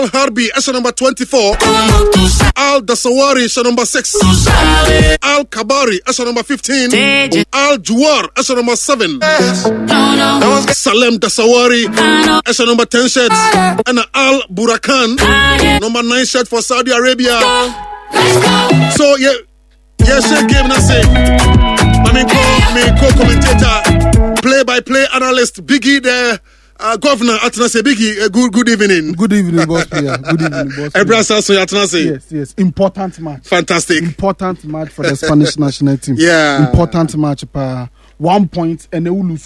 Al Harbi, Esha number 24. Al Dasawari, Esha number 6. Al Kabari, Esha number 15. Al Juwar, Esha number 7. Salem Dasawari, Esha number 10 shirts. And Al Burakan, number 9 shirt for Saudi Arabia. So, share game, na say. I co-commentator, play-by-play analyst, Biggie, the governor, Atanase Biggie, good evening. Good evening, boss player. Good evening, boss player. Yes. Important match. Fantastic. Important match for the Spanish national team. Yeah. Important match. 1 point, and they will lose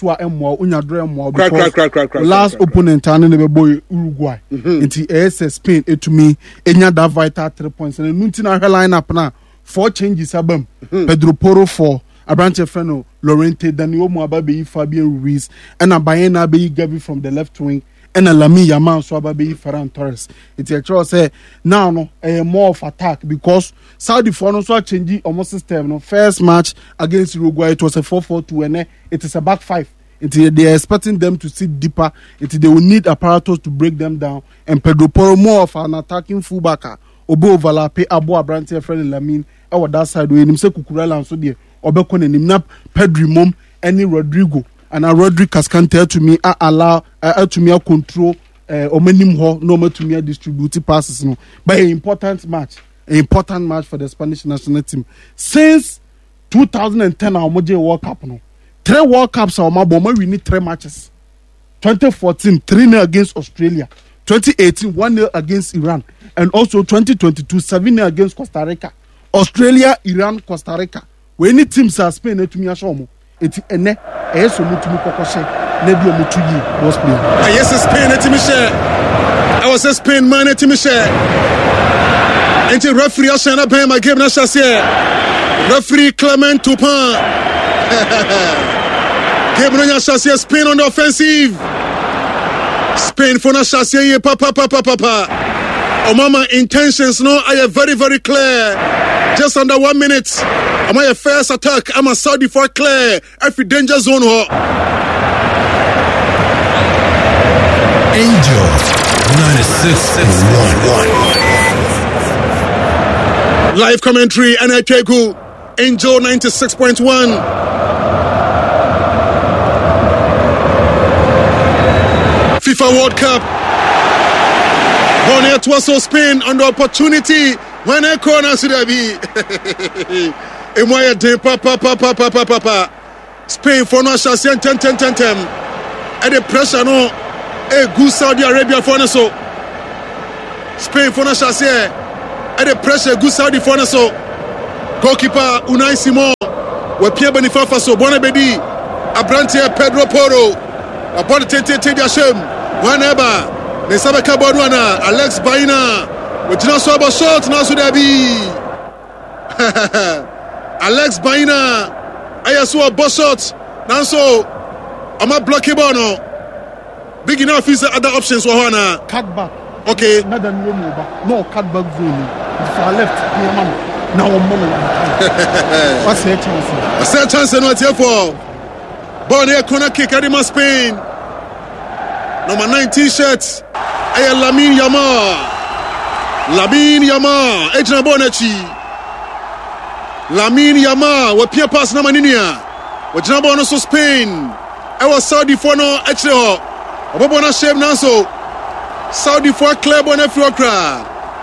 because last opponent, Uruguay. It's Spain, to me, that vital 3 points. And the Nuntina lineup now, 4 changes. Pedro Porro 4. Abrante Freno, Lorente, Daniel Muababe, Fabian Ruiz, and a Bayena Be Gabi from the left wing, and a Lami Yaman Swababe Ferran Torres. It's actually say now a more of attack because Saudi Fono changing almost system. No, first match against Uruguay it was a 4-4-2 and it is a back 5. They are expecting them to sit deeper. They will need apparatus to break them down. And Pedro Porro more of an attacking fullbacker. Obo Valape, Abu Abrante Freno Lamin, our that side way. Nimse Kukurela and so there. Obekone nimna Pedri Mom any Rodrigo and a Rodrigo Cascante to me allow to me control omenim ho no to me distribute passes no. But an important match for the Spanish national team since 2010 our Moje World Cup no 3 World Cups our Maboma we need 3 matches. 2014 3-0 against Australia, 2018 1-0 against Iran, and also 2022 7-0 against Costa Rica. Australia, Iran, Costa Rica. When the teams are Spain to me ashomo, it's ene so much mu kokoshe na bi omutuyi boss player. Yes, Spain to me share. I was a Spain man to me share. Enti referee Ashana Ben my game na chasser. Referee Clement Toupin. Game na chasser Spain on the offensive. Spain for na chasser ye papa. Oh mama intentions no are very very clear. Just under 1 minute. I'm a first attack. I'm a Saudi for clear. Every danger zone. Angel 96.1. Live commentary NRK Angel 96.1. FIFA World Cup. Bonnet Twaso Spain on the opportunity. When a corner should be papa. Spain for no chassis 10. And the pressure no a good Saudi Arabia for no so. Spain for no chassis and the pressure good Saudi for no so. Goalkeeper Unai Simon. We Pierre Benifafa so Bonabedi. Abrante Pedro Porro. Upon Tete Hashem. Whenever they sabe Kabonwana Alex Baina. We did not saw about shot now, so there be Alex Baina. I saw a boss shot now, so I'm not blockable no. Big enough is the other options for Hana. Cut back. Okay. Not the no cut back zone. Far left. Now I'm more. What's the chance? What's the chance? Not here for. Ball here, corner kick. Adima Spain. Number 19 shirts. I am Lamine Yamal, Ejna Bonachi. Lamine Yamal, we Pierre pass na maninia. We Jamba so Spain. I was Saudi for no actually. Obabona shame now so. Saudi for club on Africa.